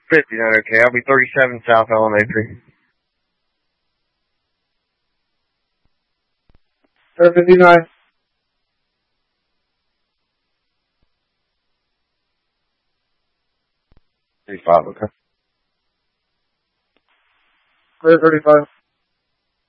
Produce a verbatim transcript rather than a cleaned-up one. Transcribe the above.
fifty-nine, okay. I'll be thirty-seven South Elementary. seven fifty-nine. thirty-five, okay. Clear thirty-five.